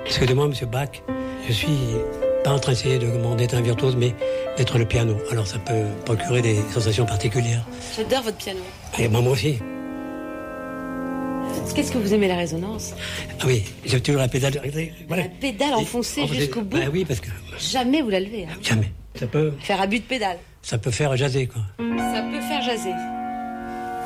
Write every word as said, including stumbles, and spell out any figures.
Excusez-moi, monsieur Bach, je suis pas en train d'essayer de d'être un virtuose, mais d'être le piano. Alors ça peut procurer des sensations particulières. J'adore votre piano. Et moi, moi aussi. Qu'est-ce que vous aimez, la résonance? Ah oui, j'ai toujours la pédale. Voilà. La pédale enfoncée Et, jusqu'au bout. Bah oui, parce que... Jamais vous la levez. Hein. Jamais. Ça peut... Faire abus de pédale. Ça peut faire jaser, quoi. Ça peut faire jaser.